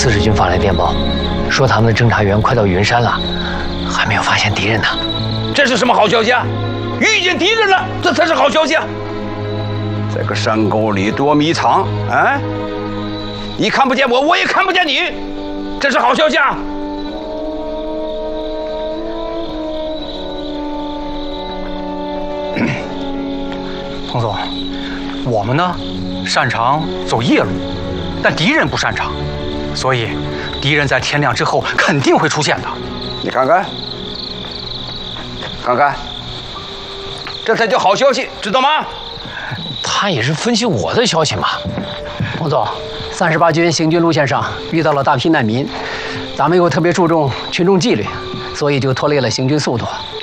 十军发来电报，说他们的侦察员快到云山了，还没有发现敌人呢。 这是什么好消息啊？遇见敌人了，这才是好消息啊！这个山沟里躲迷藏，哎，你看不见我，我也看不见你，这是好消息啊！ 彭总，我们呢擅长走夜路，但敌人不擅长，所以敌人在天亮之后肯定会出现的。 你看看，看看，这才叫好消息，知道吗？ 他也是分析我的消息嘛。 彭总，38军行军路线上遇到了大批难民，咱们又特别注重群众纪律，所以就拖累了行军速度。